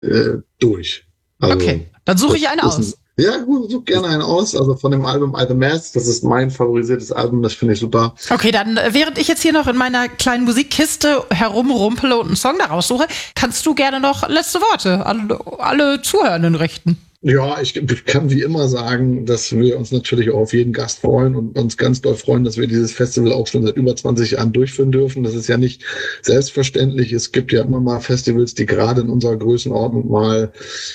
durch. Also, Okay, dann suche ich eine aus. Ja, gut, such gerne einen aus. Also von dem Album The Mask, das ist mein favorisiertes Album, das finde ich super. Okay, dann während ich jetzt hier noch in meiner kleinen Musikkiste herumrumpele und einen Song daraus suche, kannst du gerne noch letzte Worte an alle Zuhörenden richten. Ja, ich kann wie immer sagen, dass wir uns natürlich auch auf jeden Gast freuen und uns ganz doll freuen, dass wir dieses Festival auch schon seit über 20 Jahren durchführen dürfen. Das ist ja nicht selbstverständlich. Es gibt ja immer mal Festivals, die gerade in unserer Größenordnung mal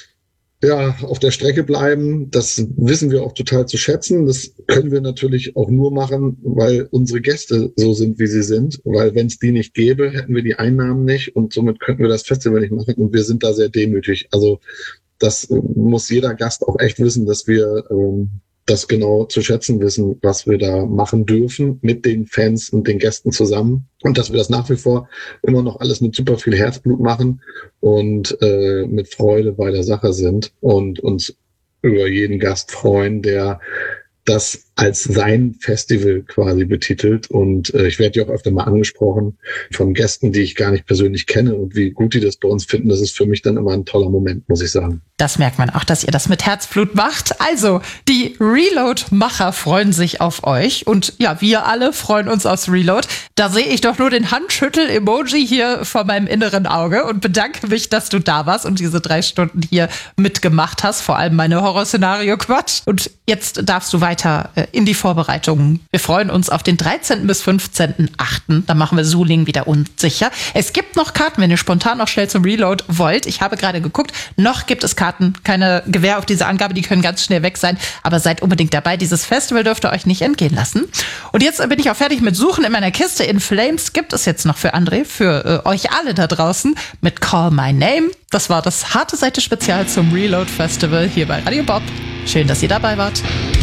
auf der Strecke bleiben. Das wissen wir auch total zu schätzen. Das können wir natürlich auch nur machen, weil unsere Gäste so sind, wie sie sind. Weil wenn es die nicht gäbe, hätten wir die Einnahmen nicht und somit könnten wir das Festival nicht machen. Und wir sind da sehr demütig. Also das muss jeder Gast auch echt wissen, dass wir das genau zu schätzen wissen, was wir da machen dürfen mit den Fans und den Gästen zusammen. Und dass wir das nach wie vor immer noch alles mit super viel Herzblut machen und mit Freude bei der Sache sind und uns über jeden Gast freuen, der das als sein Festival quasi betitelt. Und ich werde ja auch öfter mal angesprochen von Gästen, die ich gar nicht persönlich kenne und wie gut die das bei uns finden. Das ist für mich dann immer ein toller Moment, muss ich sagen. Das merkt man auch, dass ihr das mit Herzblut macht. Also, die Reload-Macher freuen sich auf euch. Und ja, wir alle freuen uns aufs Reload. Da sehe ich doch nur den Handschüttel-Emoji hier vor meinem inneren Auge und bedanke mich, dass du da warst und diese 3 Stunden hier mitgemacht hast. Vor allem meine Horrorszenario-Quatsch. Und jetzt darfst du weiter in die Vorbereitungen. Wir freuen uns auf den 13. bis 15.8. Da machen wir Suling wieder unsicher. Es gibt noch Karten, wenn ihr spontan noch schnell zum Reload wollt. Ich habe gerade geguckt, noch gibt es Karten. Keine Gewähr auf diese Angabe, die können ganz schnell weg sein. Aber seid unbedingt dabei. Dieses Festival dürft ihr euch nicht entgehen lassen. Und jetzt bin ich auch fertig mit Suchen in meiner Kiste. In Flames gibt es jetzt noch für André, für euch alle da draußen mit Call My Name. Das war das Harte Seite Spezial zum Reload Festival hier bei Radio Bob. Schön, dass ihr dabei wart.